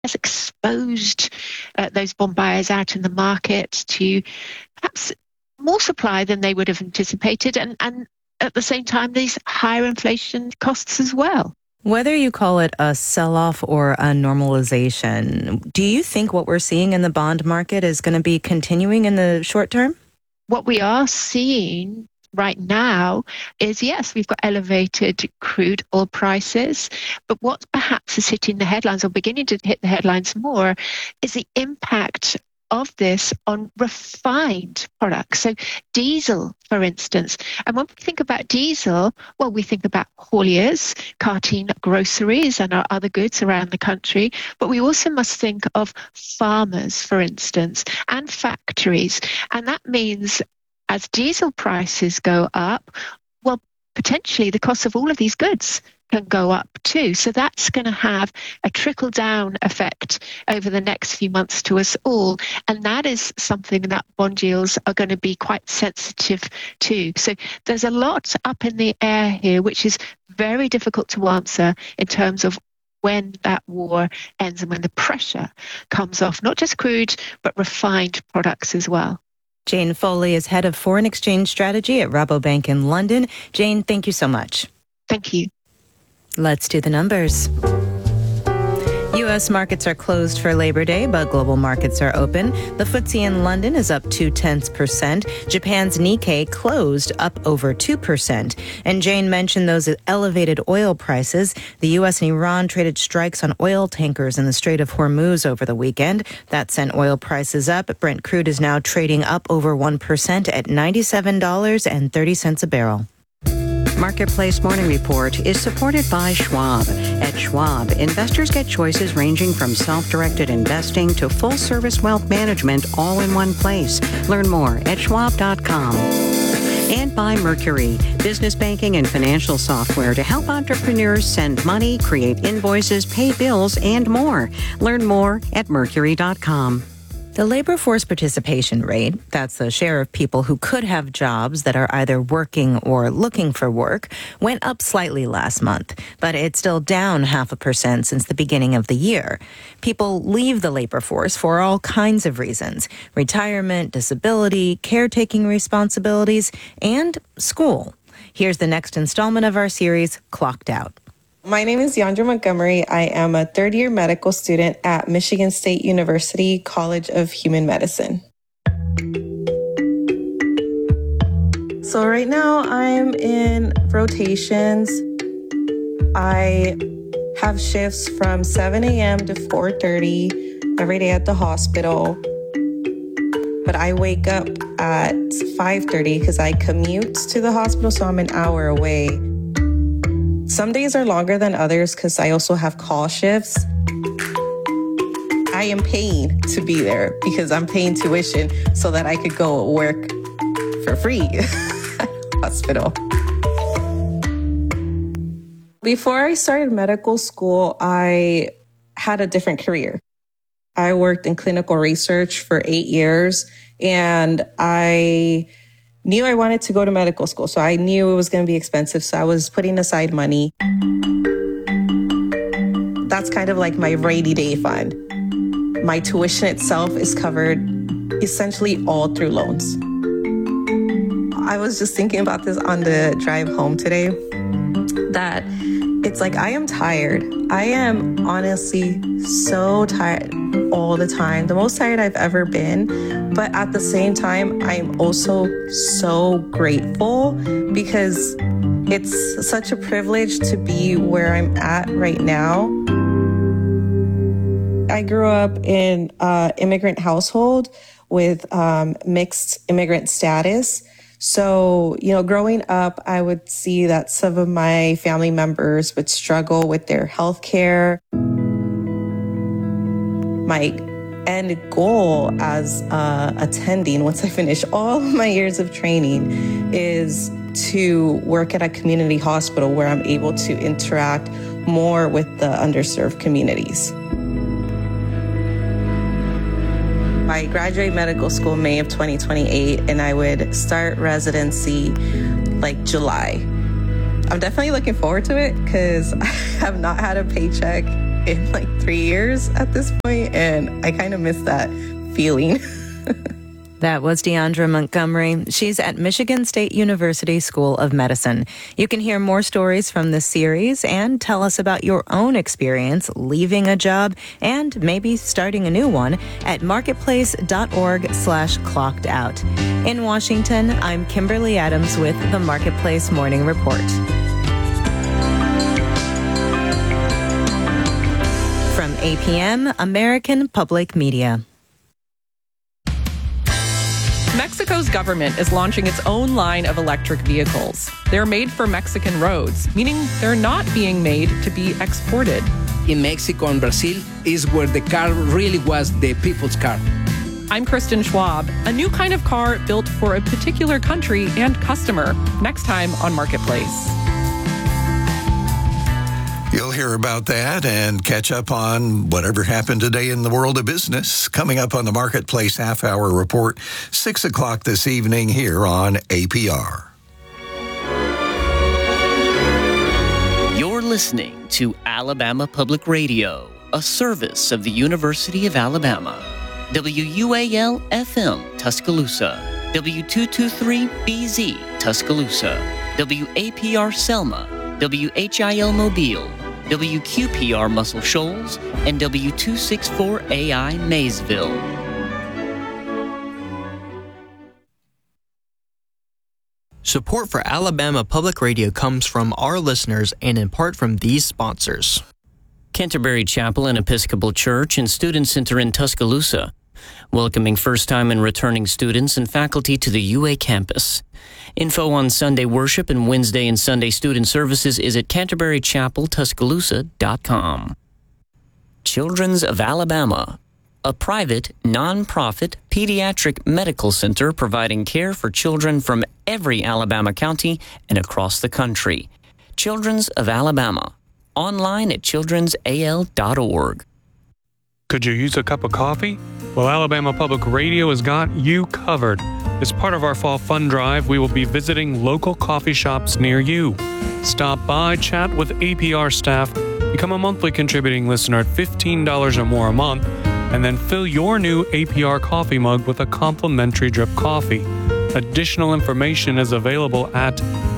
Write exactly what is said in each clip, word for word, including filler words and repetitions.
has exposed uh, those bond buyers out in the market to perhaps more supply than they would have anticipated, and, and at the same time, these higher inflation costs as well. Whether you call it a sell-off or a normalization, do you think what we're seeing in the bond market is going to be continuing in the short term? What we are seeing right now is, yes, we've got elevated crude oil prices, but what perhaps is hitting the headlines or beginning to hit the headlines more is the impact of this on refined products. So diesel, for instance. And when we think about diesel, well, we think about hauliers carting groceries and our other goods around the country, but we also must think of farmers, for instance, and factories. And that means as diesel prices go up, well, potentially the cost of all of these goods can go up too. So that's going to have a trickle-down effect over the next few months to us all. And that is something that bond yields are going to be quite sensitive to. So there's a lot up in the air here, which is very difficult to answer in terms of when that war ends and when the pressure comes off, not just crude, but refined products as well. Jane Foley is head of foreign exchange strategy at Rabobank in London. Jane, thank you so much. Thank you. Let's do the numbers. U S markets are closed for Labor Day, but global markets are open. The F T S E in London is up two tenths percent. Japan's Nikkei closed up over two percent. And Jane mentioned those elevated oil prices. The U S and Iran traded strikes on oil tankers in the Strait of Hormuz over the weekend. That sent oil prices up. Brent crude is now trading up over one percent at ninety-seven dollars and thirty cents a barrel. Marketplace Morning Report is supported by Schwab. At Schwab, investors get choices ranging from self-directed investing to full-service wealth management all in one place. Learn more at schwab dot com. And by Mercury, business banking and financial software to help entrepreneurs send money, create invoices, pay bills, and more. Learn more at mercury dot com. The labor force participation rate, that's the share of people who could have jobs that are either working or looking for work, went up slightly last month, but it's still down half a percent since the beginning of the year. People leave the labor force for all kinds of reasons: retirement, disability, caretaking responsibilities, and school. Here's the next installment of our series, Clocked Out. My name is Yandra Montgomery. I am a third-year medical student at Michigan State University College of Human Medicine. So right now I'm in rotations. I have shifts from seven a.m. to four thirty every day at the hospital. But I wake up at five thirty because I commute to the hospital, so I'm an hour away. Some days are longer than others because I also have call shifts. I am paying to be there because I'm paying tuition so that I could go work for free at the hospital. Before I started medical school, I had a different career. I worked in clinical research for eight years, and I knew I wanted to go to medical school, so I knew it was going to be expensive, so I was putting aside money. That's kind of like my rainy day fund. My tuition itself is covered essentially all through loans. I was just thinking about this on the drive home today, that it's like I am tired. I am honestly so tired all the time, the most tired I've ever been. But at the same time, I'm also so grateful because it's such a privilege to be where I'm at right now. I grew up in an immigrant household with um, mixed immigrant status. So, you know, growing up, I would see that some of my family members would struggle with their health care. My end goal as uh, attending, once I finish all of my years of training, is to work at a community hospital where I'm able to interact more with the underserved communities. I graduate medical school May of twenty twenty-eight, and I would start residency like July. I'm definitely looking forward to it because I have not had a paycheck in like three years at this point, and I kind of miss that feeling. That was Deandra Montgomery. She's at Michigan State University School of Medicine. You can hear more stories from this series and tell us about your own experience leaving a job and maybe starting a new one at marketplace.org slash clocked out. In Washington, I'm Kimberly Adams with the Marketplace Morning Report. From A P M, American Public Media. Mexico's government is launching its own line of electric vehicles. They're made for Mexican roads, meaning they're not being made to be exported. In Mexico and Brazil is where the car really was the people's car. I'm Kristen Schwab. A new kind of car built for a particular country and customer. Next time on Marketplace. You'll hear about that and catch up on whatever happened today in the world of business. Coming up on the Marketplace Half Hour Report, six o'clock this evening here on A P R. You're listening to Alabama Public Radio, a service of the University of Alabama. W U A L F M, Tuscaloosa. W two twenty-three B Z, Tuscaloosa. W A P R Selma. W H I L Mobile. W Q P R Muscle Shoals, and W two sixty-four A I Maysville. Support for Alabama Public Radio comes from our listeners and in part from these sponsors. Canterbury Chapel and Episcopal Church and Student Center in Tuscaloosa, welcoming first-time and returning students and faculty to the U A campus. Info on Sunday worship and Wednesday and Sunday student services is at canterbury chapel tuscaloosa dot com. Children's of Alabama, a private, non-profit pediatric medical center providing care for children from every Alabama county and across the country. Children's of Alabama, online at children's a l dot org. Could you use a cup of coffee? Well, Alabama Public Radio has got you covered. As part of our fall fund drive, we will be visiting local coffee shops near you. Stop by, chat with A P R staff, become a monthly contributing listener at fifteen dollars or more a month, and then fill your new A P R coffee mug with a complimentary drip coffee. Additional information is available at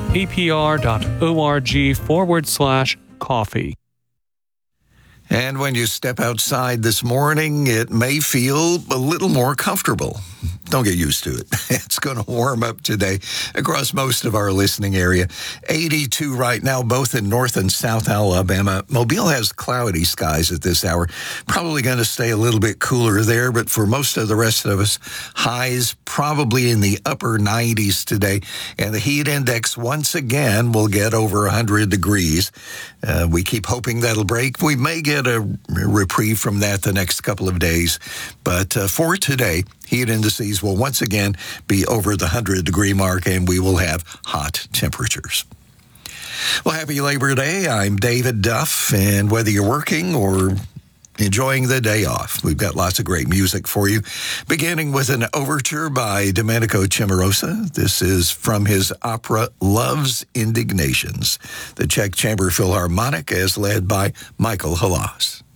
apr.org forward slash coffee. And when you step outside this morning, it may feel a little more comfortable. Don't get used to it. It's going to warm up today across most of our listening area. eighty-two right now, both in North and South Alabama. Mobile has cloudy skies at this hour. Probably going to stay a little bit cooler there, but for most of the rest of us, highs probably in the upper nineties today. And the heat index once again will get over one hundred degrees. Uh, we keep hoping that'll break. We may get a reprieve from that the next couple of days. But uh, for today, heat indices will once again be over the one hundred degree mark, and we will have hot temperatures. Well, happy Labor Day. I'm David Duff, and whether you're working or enjoying the day off, we've got lots of great music for you, beginning with an overture by Domenico Cimarosa. This is from his opera Love's Indignations. The Czech Chamber Philharmonic is led by Michael Halas.